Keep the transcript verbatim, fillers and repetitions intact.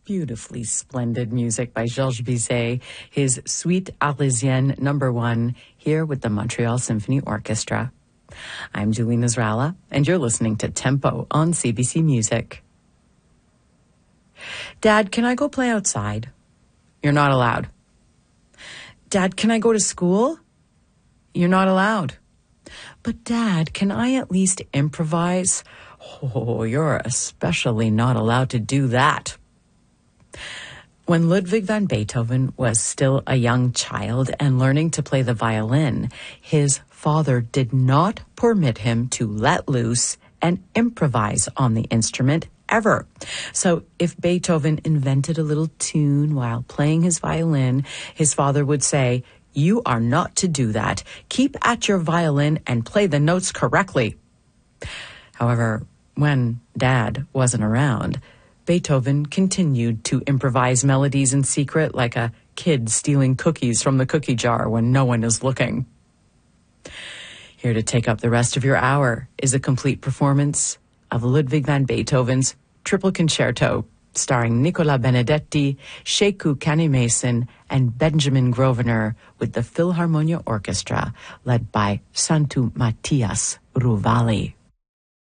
Beautifully splendid music by Georges Bizet, his Suite Arlésienne number one, here with the Montreal Symphony Orchestra. I'm Julie Nasrallah, and you're listening to Tempo on C B C Music. Dad, can I go play outside? You're not allowed. Dad, can I go to school? You're not allowed. But Dad, can I at least improvise? Oh, you're especially not allowed to do that. When Ludwig van Beethoven was still a young child and learning to play the violin, his father did not permit him to let loose and improvise on the instrument ever. So if Beethoven invented a little tune while playing his violin, his father would say, "You are not to do that. Keep at your violin and play the notes correctly." However, when Dad wasn't around, Beethoven continued to improvise melodies in secret like a kid stealing cookies from the cookie jar when no one is looking. Here to take up the rest of your hour is a complete performance of Ludwig van Beethoven's Triple Concerto, starring Nicola Benedetti, Sheku Kanneh-Mason, and Benjamin Grosvenor with the Philharmonia Orchestra, led by Santu Matthias Ruvali.